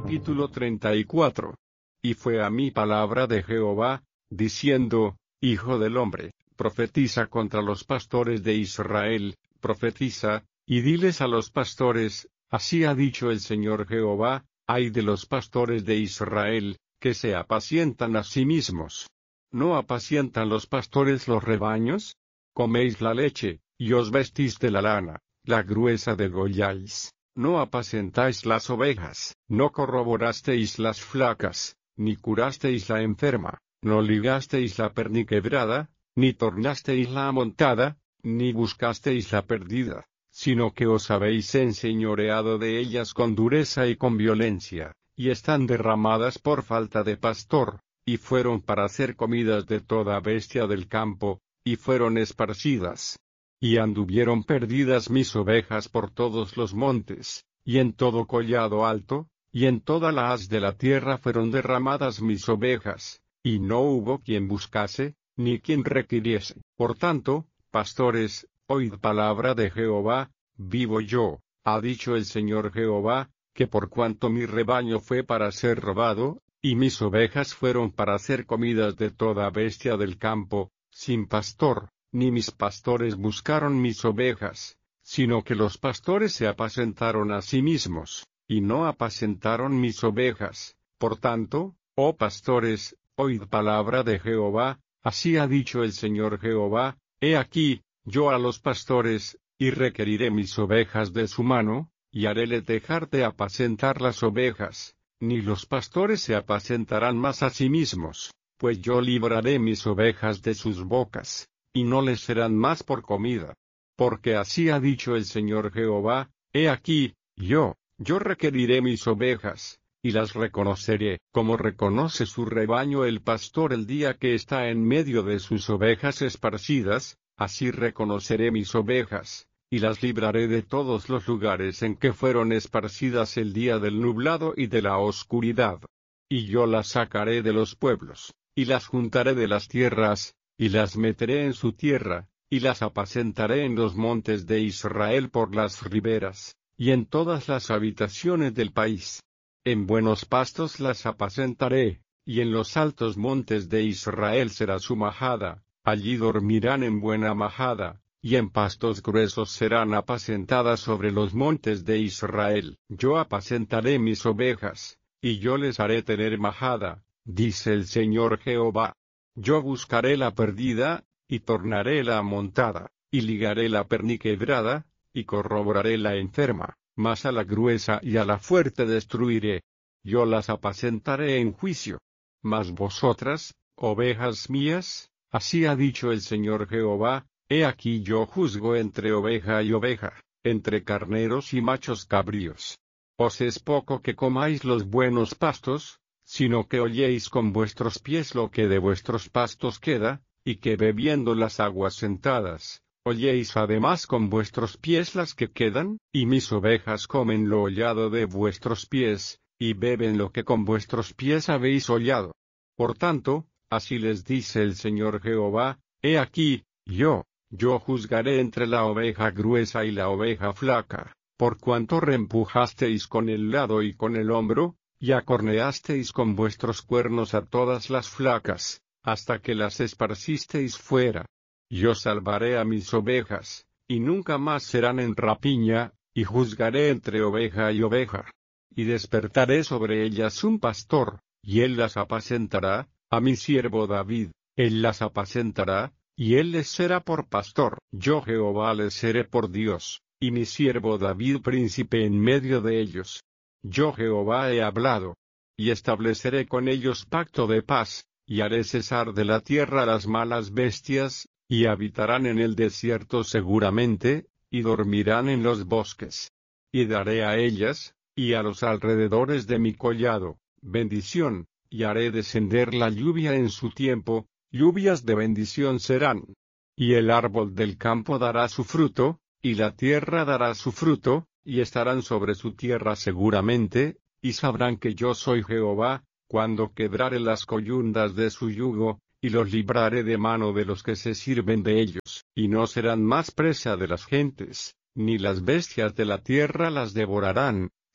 Capítulo 34. Y fue a mí palabra de Jehová, diciendo: Hijo del hombre, profetiza contra los pastores de Israel, profetiza, y diles a los pastores: así ha dicho el Señor Jehová, ay de los pastores de Israel, que se apacientan a sí mismos. ¿No apacientan los pastores los rebaños? Coméis la leche, y os vestís de la lana, la gruesa degolláis. No apacentáis las ovejas, no corroborasteis las flacas, ni curasteis la enferma, no ligasteis la perniquebrada, ni tornasteis la amontada, ni buscasteis la perdida, sino que os habéis enseñoreado de ellas con dureza y con violencia, y están derramadas por falta de pastor, y fueron para ser comidas de toda bestia del campo, y fueron esparcidas. Y anduvieron perdidas mis ovejas por todos los montes, y en todo collado alto, y en toda la haz de la tierra fueron derramadas mis ovejas, y no hubo quien buscase, ni quien requiriese. Por tanto, pastores, oíd palabra de Jehová, vivo yo, ha dicho el Señor Jehová, que por cuanto mi rebaño fue para ser robado, y mis ovejas fueron para ser comidas de toda bestia del campo, sin pastor, ni mis pastores buscaron mis ovejas, sino que los pastores se apacentaron a sí mismos, y no apacentaron mis ovejas. Por tanto, oh pastores, oíd palabra de Jehová, así ha dicho el Señor Jehová, he aquí, yo a los pastores, y requeriré mis ovejas de su mano, y haréle dejar de apacentar las ovejas, ni los pastores se apacentarán más a sí mismos, pues yo libraré mis ovejas de sus bocas, y no les serán más por comida. Porque así ha dicho el Señor Jehová, he aquí, yo requeriré mis ovejas, y las reconoceré, como reconoce su rebaño el pastor el día que está en medio de sus ovejas esparcidas, así reconoceré mis ovejas, y las libraré de todos los lugares en que fueron esparcidas el día del nublado y de la oscuridad. Y yo las sacaré de los pueblos, y las juntaré de las tierras, y las meteré en su tierra, y las apacentaré en los montes de Israel por las riberas, y en todas las habitaciones del país. En buenos pastos las apacentaré, y en los altos montes de Israel será su majada, allí dormirán en buena majada, y en pastos gruesos serán apacentadas sobre los montes de Israel. Yo apacentaré mis ovejas, y yo les haré tener majada, dice el Señor Jehová. Yo buscaré la perdida, y tornaré la amontada, y ligaré la perniquebrada, y corroboraré la enferma, mas a la gruesa y a la fuerte destruiré. Yo las apacentaré en juicio. Mas vosotras, ovejas mías, así ha dicho el Señor Jehová, he aquí yo juzgo entre oveja y oveja, entre carneros y machos cabríos. Os es poco que comáis los buenos pastos, sino que holléis con vuestros pies lo que de vuestros pastos queda, y que bebiendo las aguas sentadas, holléis además con vuestros pies las que quedan, y mis ovejas comen lo hollado de vuestros pies, y beben lo que con vuestros pies habéis hollado. Por tanto, así les dice el Señor Jehová, he aquí, yo juzgaré entre la oveja gruesa y la oveja flaca, por cuanto reempujasteis con el lado y con el hombro, y acorneasteis con vuestros cuernos a todas las flacas, hasta que las esparcisteis fuera. Yo salvaré a mis ovejas, y nunca más serán en rapiña, y juzgaré entre oveja y oveja. Y despertaré sobre ellas un pastor, y él las apacentará, a mi siervo David, él las apacentará, y él les será por pastor. Yo Jehová les seré por Dios, y mi siervo David príncipe en medio de ellos. Yo Jehová he hablado, y estableceré con ellos pacto de paz, y haré cesar de la tierra las malas bestias, y habitarán en el desierto seguramente, y dormirán en los bosques. Y daré a ellas, y a los alrededores de mi collado, bendición, y haré descender la lluvia en su tiempo, lluvias de bendición serán. Y el árbol del campo dará su fruto, y la tierra dará su fruto, y estarán sobre su tierra seguramente, y sabrán que yo soy Jehová, cuando quebrare las coyundas de su yugo, y los libraré de mano de los que se sirven de ellos, y no serán más presa de las gentes, ni las bestias de la tierra las devorarán,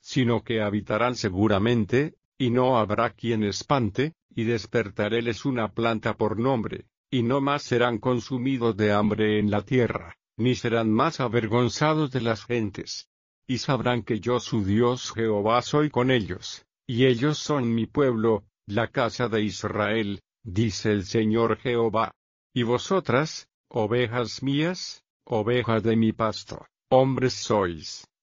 sino que habitarán seguramente, y no habrá quien espante, y despertaréles una planta por nombre, y no más serán consumidos de hambre en la tierra, ni serán más avergonzados de las gentes. Y sabrán que yo su Dios Jehová soy con ellos, y ellos son mi pueblo, la casa de Israel, dice el Señor Jehová. Y vosotras, ovejas mías, ovejas de mi pasto, hombres sois.